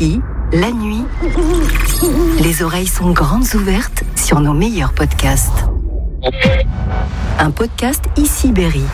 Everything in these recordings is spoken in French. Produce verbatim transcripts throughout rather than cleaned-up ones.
Ici, la nuit, les oreilles sont grandes ouvertes sur nos meilleurs podcasts. Un podcast Ici Berry.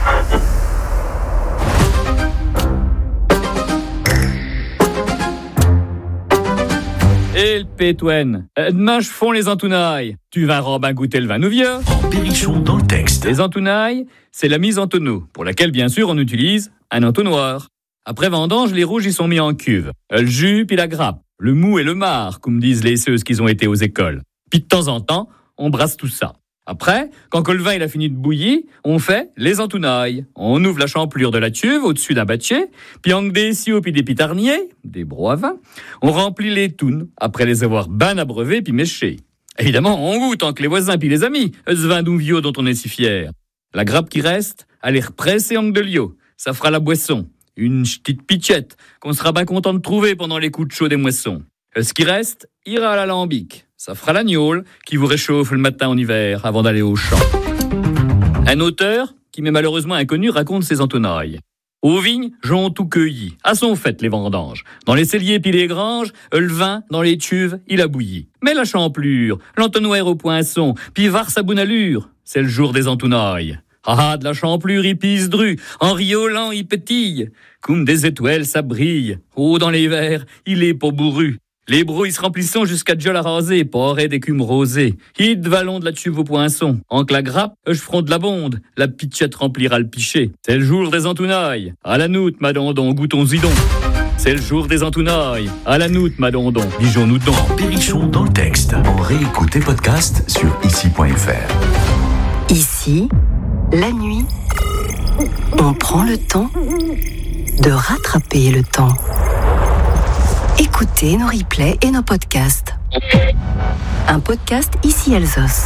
Et le pétouen. Demain, je fonds les entounailles. Tu vas Robin goûter le vin nouvieux. En Berrichon dans le texte. Les entounailles, c'est la mise en tonneau, pour laquelle, bien sûr, on utilise un entonnoir. Après vendange, les rouges y sont mis en cuve. Le jus puis la grappe, le mou et le marc, comme disent les ceux qui ont été aux écoles. Puis de temps en temps, on brasse tout ça. Après, quand que le vin il a fini de bouillir, on fait les entounailles. On ouvre la champlure de la cuve au-dessus d'un battier, puis en des siots puis des pitarniers, des brocs à vin, on remplit les tounes après les avoir ben abreuvés puis méchés. Évidemment, on goûte tant que les voisins puis les amis, ce vin nouvieux dont on est si fier. La grappe qui reste, allez represser en de l'eau, ça fera la boisson. Une petite pitchette qu'on sera bien content de trouver pendant les coups de chaud des moissons. Ce qui reste ira à l'alambic. Ça fera la gnôle qui vous réchauffe le matin en hiver avant d'aller au champ. Un auteur, qui m'est malheureusement inconnu, raconte ses entounailles. Aux vignes, j'en tout cueilli. À son fait, les vendanges. Dans les celliers puis les granges, le vin, dans les cuves, il a bouilli. Mais la champlure, l'entonnoir au poinçon, puis var sa bonne allure, c'est le jour des entounailles. Ah, de la champlure, il pisse dru, en riolant, il pétille. Comme des étoiles, ça brille. Oh, dans les verres, il est pas bourru. Les brouilles se remplissent jusqu'à déjà la raser, porée d'écume rosée. Hid vallon de la tuve au poinçon. En que la grappe, je ferai de la bonde. La pitchette remplira le pichet. C'est le jour des entounailles. À la noute, ma dondon, goûtons-y donc. C'est le jour des entounailles. À la noute, ma dondon, digeons-nous donc. En Berrichon dans le texte. En réécoute et podcast sur ici point f r. Ici, la nuit, on prend le temps de rattraper le temps. Écoutez nos replays et nos podcasts. Un podcast Ici Alsace.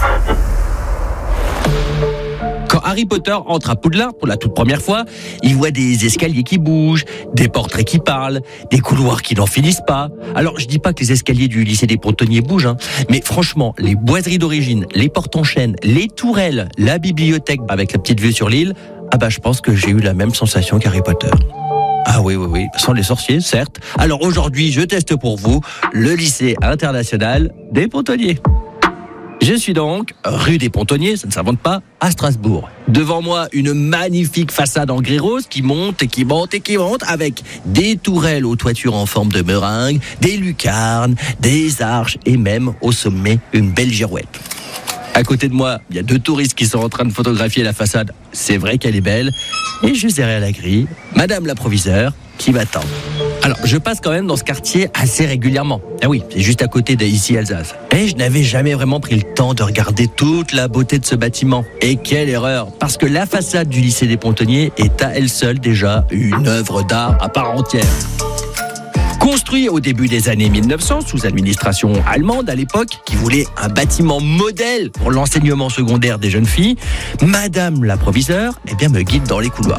Quand Harry Potter entre à Poudlard pour la toute première fois, il voit des escaliers qui bougent, des portraits qui parlent, des couloirs qui n'en finissent pas. Alors, je dis pas que les escaliers du lycée des Pontonniers bougent, hein, mais franchement, les boiseries d'origine, les portes en chêne, les tourelles, la bibliothèque avec la petite vue sur l'île, ah bah je pense que j'ai eu la même sensation qu'Harry Potter. Ah oui, oui, oui, sans les sorciers, certes. Alors aujourd'hui, je teste pour vous le lycée international des Pontonniers. Je suis donc rue des Pontonniers, ça ne s'invente pas, à Strasbourg. Devant moi, une magnifique façade en grès rose qui monte et qui monte et qui monte avec des tourelles aux toitures en forme de meringue, des lucarnes, des arches et même au sommet une belle girouette. À côté de moi, il y a deux touristes qui sont en train de photographier la façade. C'est vrai qu'elle est belle. Et juste derrière la grille, Madame la proviseure qui m'attend. Alors, je passe quand même dans ce quartier assez régulièrement. Ah oui, c'est juste à côté d'Ici Alsace. Et je n'avais jamais vraiment pris le temps de regarder toute la beauté de ce bâtiment. Et quelle erreur! Parce que la façade du lycée des Pontonniers est à elle seule déjà une œuvre d'art à part entière. Construit au début des années mille neuf cents sous administration allemande à l'époque, qui voulait un bâtiment modèle pour l'enseignement secondaire des jeunes filles, Madame la proviseure eh bien, me guide dans les couloirs.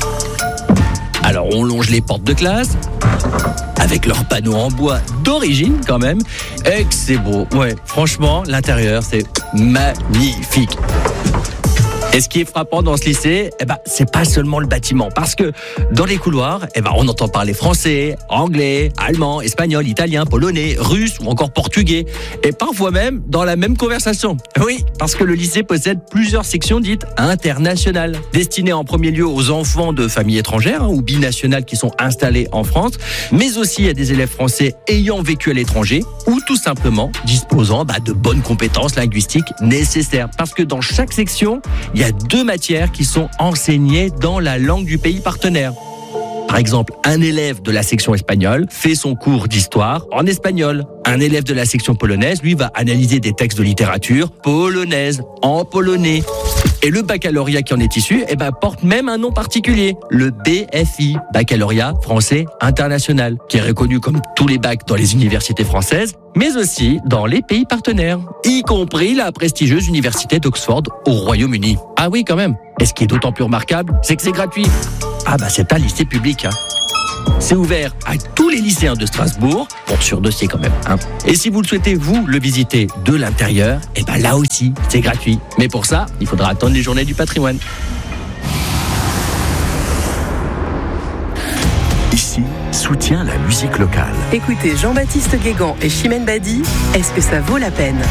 Alors on longe les portes de classe, avec leurs panneaux en bois d'origine quand même, et que c'est beau. Ouais, franchement, l'intérieur c'est magnifique. Et ce qui est frappant dans ce lycée, eh ben, c'est pas seulement le bâtiment. Parce que dans les couloirs, eh ben, on entend parler français, anglais, allemand, espagnol, italien, polonais, russe ou encore portugais. Et parfois même dans la même conversation. Oui, parce que le lycée possède plusieurs sections dites internationales, destinées en premier lieu aux enfants de familles étrangères hein, ou binationales qui sont installés en France, mais aussi à des élèves français ayant vécu à l'étranger ou tout simplement disposant bah, de bonnes compétences linguistiques nécessaires. Parce que dans chaque section, il y a deux matières qui sont enseignées dans la langue du pays partenaire. Par exemple, un élève de la section espagnole fait son cours d'histoire en espagnol. Un élève de la section polonaise, lui, va analyser des textes de littérature polonaise en polonais. Et le baccalauréat qui en est issu, eh ben, porte même un nom particulier, le B F I, baccalauréat français international, qui est reconnu comme tous les bacs dans les universités françaises, mais aussi dans les pays partenaires, y compris la prestigieuse université d'Oxford au Royaume-Uni. Ah oui, quand même. Et ce qui est d'autant plus remarquable, c'est que c'est gratuit. Ah bah c'est un lycée public, hein. C'est ouvert à tous les lycéens de Strasbourg, bon sur dossier quand même. Hein. Et si vous le souhaitez, vous, le visiter de l'intérieur, et ben là aussi, c'est gratuit. Mais pour ça, il faudra attendre les journées du patrimoine. Ici, soutient la musique locale. Écoutez Jean-Baptiste Guégan et Chimène Badi, est-ce que ça vaut la peine ?